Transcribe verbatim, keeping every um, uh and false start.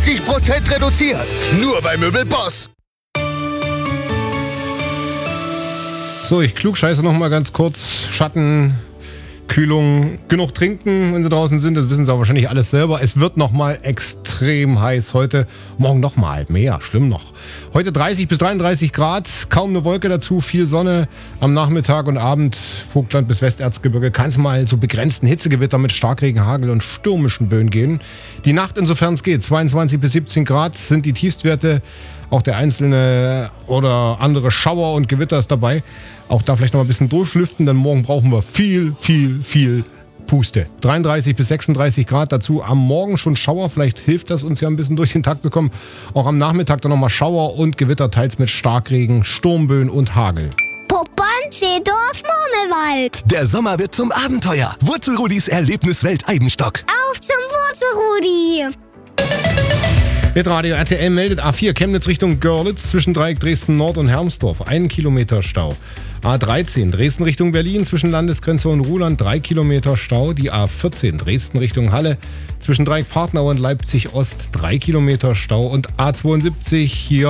sechzig Prozent reduziert. Nur bei Möbelboss. So, ich klugscheiße noch mal ganz kurz. Schatten, Kühlung, genug trinken, wenn Sie draußen sind. Das wissen Sie auch wahrscheinlich alles selber. Es wird noch mal extrem heiß heute. Morgen noch mal mehr, schlimm noch. Heute dreißig bis dreiunddreißig Grad, kaum eine Wolke dazu, viel Sonne. Am Nachmittag und Abend Vogtland bis Westerzgebirge kann es mal zu begrenzten Hitzegewitter mit Starkregen, Hagel und stürmischen Böen gehen. Die Nacht, insofern es geht, zweiundzwanzig bis siebzehn Grad sind die Tiefstwerte. Auch der einzelne oder andere Schauer und Gewitter ist dabei. Auch da vielleicht noch ein bisschen durchlüften, denn morgen brauchen wir viel, viel, viel Puste. dreiunddreißig bis sechsunddreißig Grad dazu. Am Morgen schon Schauer, vielleicht hilft das uns ja ein bisschen durch den Tag zu kommen. Auch am Nachmittag dann nochmal Schauer und Gewitter, teils mit Starkregen, Sturmböen und Hagel. Poppern, Seedorf, Murmelwald. Der Sommer wird zum Abenteuer. Wurzelrudis Erlebniswelt Eibenstock. Auf zum Wurzelrudi. Hitradio R T L meldet A vier Chemnitz Richtung Görlitz zwischen Dreieck Dresden Nord und Hermsdorf. Einen Kilometer Stau. A dreizehn Dresden Richtung Berlin zwischen Landesgrenze und Ruhland. Drei Kilometer Stau. Die A vierzehn Dresden Richtung Halle zwischen Dreieck Partnau und Leipzig Ost. Drei Kilometer Stau. Und A zweiundsiebzig hier